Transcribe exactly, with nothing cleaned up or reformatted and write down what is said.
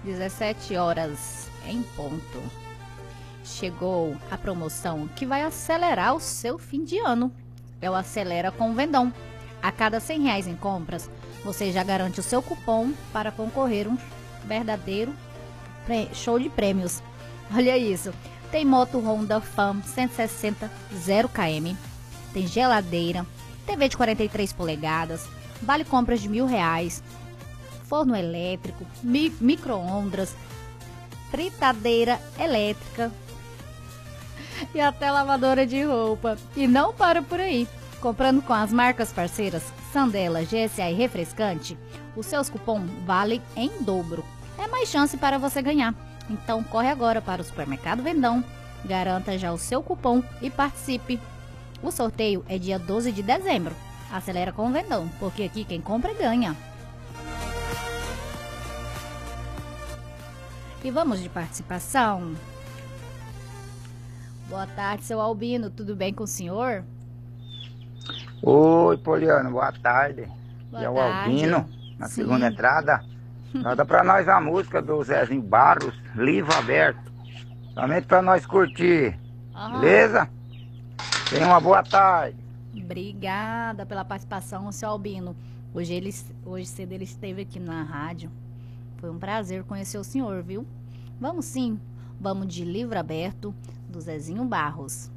dezessete horas em ponto. Chegou a promoção que vai acelerar o seu fim de ano. É o Acelera com o Vendão. A cada cem reais em compras, você já garante o seu cupom para concorrer um verdadeiro show de prêmios. Olha isso. Tem moto Honda Fan cento e sessenta zero quilômetros. Tem geladeira, T V de quarenta e três polegadas, vale compras de mil reais, forno elétrico, mi micro-ondas, fritadeira elétrica e até lavadora de roupa. E não para por aí. Comprando com as marcas parceiras Sandela, G S A e Refrescante, os seus cupons valem em dobro. É mais chance para você ganhar. Então corre agora para o Supermercado Vendão, garanta já o seu cupom e participe. O sorteio é dia doze de dezembro. Acelera com o Vendão, porque aqui quem compra ganha. E vamos de participação. Boa tarde, seu Albino, tudo bem com o senhor? Oi, Poliano, boa tarde. Boa E é o tarde. Albino, na Sim. segunda entrada. Manda pra nós a música do Zezinho Barros, Livro Aberto. Somente pra nós curtir. Aham. Beleza? Tenha uma boa tarde. Obrigada pela participação, seu Albino. Hoje, ele, hoje cedo ele esteve aqui na rádio. Foi um prazer conhecer o senhor, viu? Vamos sim, vamos de Livro Aberto, do Zezinho Barros.